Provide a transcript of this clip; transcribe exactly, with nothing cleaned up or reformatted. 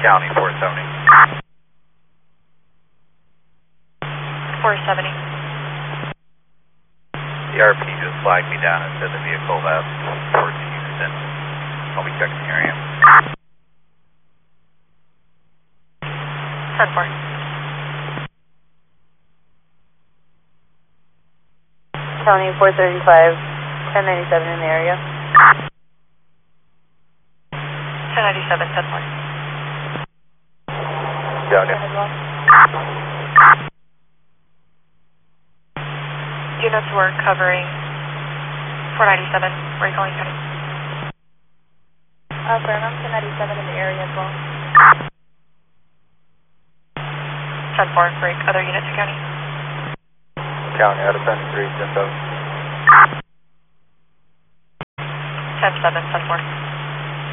County, four seventy. four seventy. The R P just flagged me down and said the vehicle left towards Houston. I'll be checking the area. ten four. County four thirty-five, ten ninety-seven in the area. ten ninety-seven, ten four. Down here. Units were covering four ninety-seven. Where are you calling, County? Uh, Fairmount ten ninety-seven in the area as well. ten four, break. Other units, County? County, out of ten three, ten seven. ten seven, ten four.